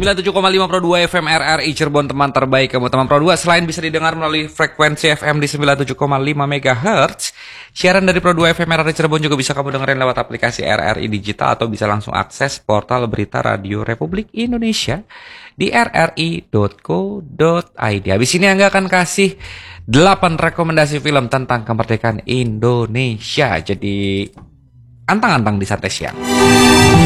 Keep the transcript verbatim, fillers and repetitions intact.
sembilan puluh tujuh koma lima Pro dua F M R R I Cirebon, teman terbaik kamu teman Pro dua. Selain bisa didengar melalui frekuensi F M di sembilan puluh tujuh koma lima megahertz, siaran dari Pro dua F M R R I Cirebon juga bisa kamu dengerin lewat aplikasi R R I Digital atau bisa langsung akses portal berita Radio Republik Indonesia di r r i dot co dot i d. Habis ini Angga akan kasih delapan rekomendasi film tentang kemerdekaan Indonesia. Jadi antang-antang di santai siang.